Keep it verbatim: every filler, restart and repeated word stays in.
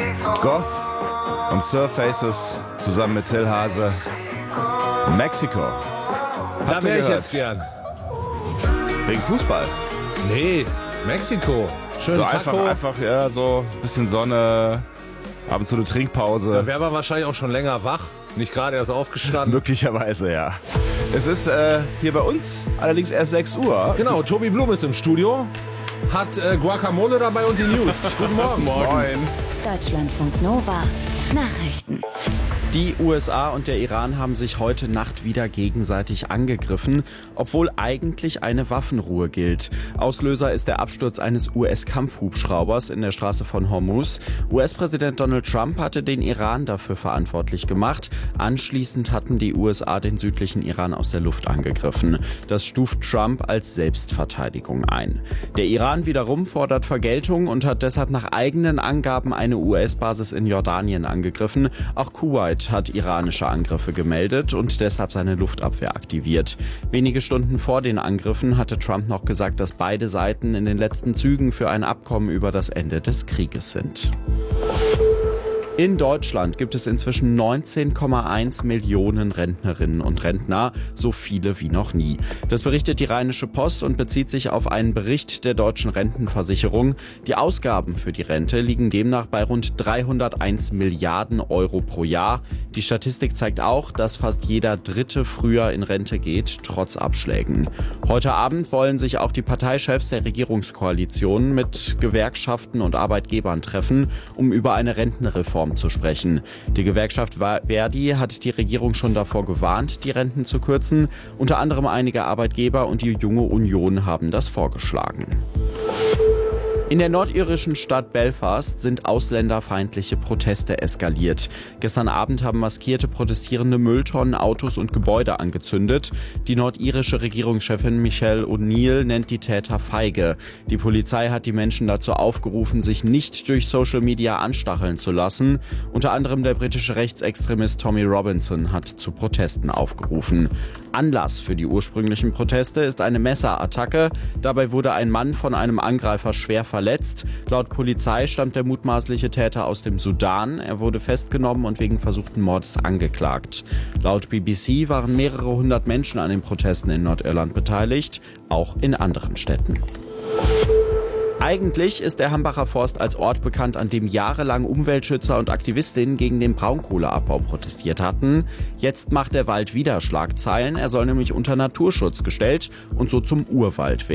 Goth und Surfaces zusammen mit Till Hase. Mexiko. Da wäre ich jetzt gern. Wegen Fußball. Nee, Mexiko. Schön So Taco. einfach, einfach, ja, so ein bisschen Sonne, ab und zu eine Trinkpause. Da wäre man wahrscheinlich auch schon länger wach. Nicht gerade erst aufgestanden. Möglicherweise, ja. Es ist äh, hier bei uns allerdings erst sechs Uhr. Genau, Tobi Blum ist im Studio. Hat äh, Guacamole dabei und die News. Guten Morgen. Moin. Deutschlandfunk Nova. Nachrichten. Die U S A und der Iran haben sich heute Nacht wieder gegenseitig angegriffen, obwohl eigentlich eine Waffenruhe gilt. Auslöser ist der Absturz eines U S-Kampfhubschraubers in der Straße von Hormuz. U S-Präsident Donald Trump hatte den Iran dafür verantwortlich gemacht. Anschließend hatten die U S A den südlichen Iran aus der Luft angegriffen. Das stuft Trump als Selbstverteidigung ein. Der Iran wiederum fordert Vergeltung und hat deshalb nach eigenen Angaben eine U S-Basis in Jordanien angegriffen. Auch Kuwait hat iranische Angriffe gemeldet und deshalb seine Luftabwehr aktiviert. Wenige Stunden vor den Angriffen hatte Trump noch gesagt, dass beide Seiten in den letzten Zügen für ein Abkommen über das Ende des Krieges sind. In Deutschland gibt es inzwischen neunzehn Komma eins Millionen Rentnerinnen und Rentner, so viele wie noch nie. Das berichtet die Rheinische Post und bezieht sich auf einen Bericht der Deutschen Rentenversicherung. Die Ausgaben für die Rente liegen demnach bei rund dreihunderteins Milliarden Euro pro Jahr. Die Statistik zeigt auch, dass fast jeder Dritte früher in Rente geht, trotz Abschlägen. Heute Abend wollen sich auch die Parteichefs der Regierungskoalition mit Gewerkschaften und Arbeitgebern treffen, um über eine Rentenreform zu sprechen. Die Gewerkschaft Verdi hat die Regierung schon davor gewarnt, die Renten zu kürzen. Unter anderem einige Arbeitgeber und die Junge Union haben das vorgeschlagen. In der nordirischen Stadt Belfast sind ausländerfeindliche Proteste eskaliert. Gestern Abend haben maskierte Protestierende Mülltonnen, Autos und Gebäude angezündet. Die nordirische Regierungschefin Michelle O'Neill nennt die Täter feige. Die Polizei hat die Menschen dazu aufgerufen, sich nicht durch Social Media anstacheln zu lassen. Unter anderem der britische Rechtsextremist Tommy Robinson hat zu Protesten aufgerufen. Anlass für die ursprünglichen Proteste ist eine Messerattacke. Dabei wurde ein Mann von einem Angreifer schwer verletzt. Verletzt. Laut Polizei stammt der mutmaßliche Täter aus dem Sudan. Er wurde festgenommen und wegen versuchten Mordes angeklagt. Laut B B C waren mehrere hundert Menschen an den Protesten in Nordirland beteiligt, auch in anderen Städten. Eigentlich ist der Hambacher Forst als Ort bekannt, an dem jahrelang Umweltschützer und Aktivistinnen gegen den Braunkohleabbau protestiert hatten. Jetzt macht der Wald wieder Schlagzeilen. Er soll nämlich unter Naturschutz gestellt und so zum Urwald werden.